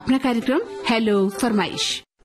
अपना कार्यक्रम हेलो फरमाइश।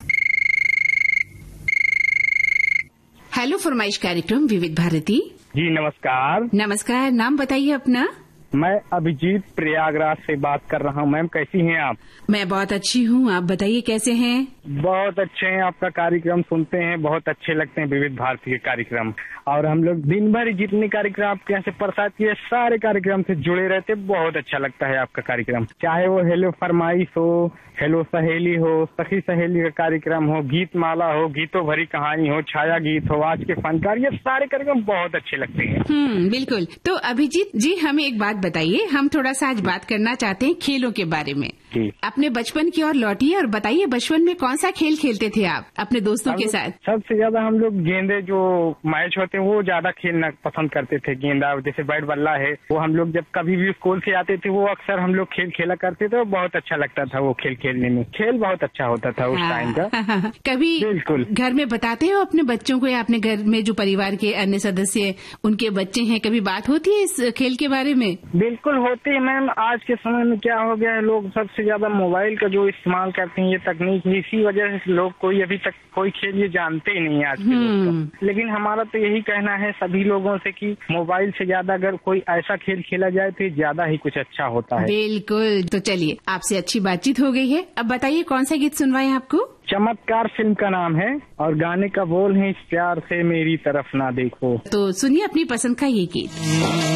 हेलो फरमाइश कार्यक्रम विविध भारती। जी नमस्कार। नमस्कार, नाम बताइए अपना। मैं अभिजीत प्रयागराज से बात कर रहा हूँ। मैम कैसी हैं आप? मैं बहुत अच्छी हूँ, आप बताइए कैसे हैं? बहुत अच्छे हैं, आपका कार्यक्रम सुनते हैं, बहुत अच्छे लगते हैं विविध भारती के कार्यक्रम। और हम लोग दिन भर जितने कार्यक्रम आपके यहाँ से प्रसारित किए सारे कार्यक्रम से जुड़े रहते, बहुत अच्छा लगता है आपका कार्यक्रम। चाहे वो हेलो फरमाइश हो, हेलो सहेली हो, सखी सहेली का कार्यक्रम हो, गीत माला हो, गीतों भरी कहानी हो, छाया गीत हो, आज के फनकार, ये सारे कार्यक्रम बहुत अच्छे लगते हैं। बिल्कुल। तो अभिजीत जी हमें एक बात बताइए, हम थोड़ा सा आज बात करना चाहते हैं खेलों के बारे में। अपने बचपन की ओर लौटिए और बताइए बचपन में कौन सा खेल खेलते थे आप अपने दोस्तों के साथ? सबसे ज्यादा हम लोग गेंदे जो मैच होते हैं वो ज्यादा खेलना पसंद करते थे। गेंदा जैसे बैट बल्ला है, वो हम लोग जब कभी भी स्कूल से आते थे वो अक्सर हम लोग खेल खेला करते थे। बहुत अच्छा लगता था वो खेल खेलने में, खेल बहुत अच्छा होता था उस टाइम का। कभी बिल्कुल घर में बताते हो अपने बच्चों को या अपने घर में जो परिवार के अन्य सदस्य उनके बच्चे हैं, कभी बात होती है इस खेल के बारे में? बिल्कुल होती है मैम। आज के समय में क्या हो गया है, लोग सबसे ज्यादा मोबाइल का जो इस्तेमाल करते हैं, ये तकनीक, इसी वजह से लोग कोई अभी तक कोई खेल ये जानते ही नहीं है आज के लोग तो। लेकिन हमारा तो यही कहना है सभी लोगों से कि मोबाइल से ज्यादा अगर कोई ऐसा खेल खेला जाए तो ज्यादा ही कुछ अच्छा होता है। बिल्कुल। तो चलिए, आपसे अच्छी बातचीत हो गई है, अब बताइए कौन सा गीत सुनवाएं आपको? चमत्कार फिल्म का नाम है और गाने का बोल है इस प्यार से मेरी तरफ ना देखो। तो सुनिए अपनी पसंद का ये गीत।